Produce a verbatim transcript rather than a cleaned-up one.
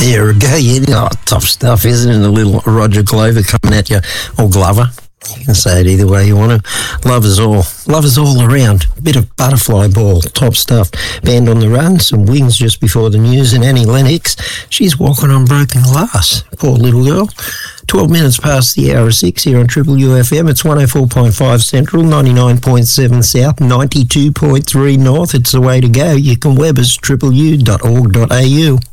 There we go. Yeah, oh, tough stuff, isn't it? A little Roger Glover coming at you, or Glover. You can say it either way you want to. Love is all. Love is all around. A bit of butterfly ball. Top stuff. Band on the run. Some wings just before the news. And Annie Lennox, she's walking on broken glass. Poor little girl. twelve minutes past the hour of six here on Triple U F M. It's one oh four point five Central, ninety-nine point seven South, ninety-two point three North. It's the way to go. You can web us, triple u dot org dot a u.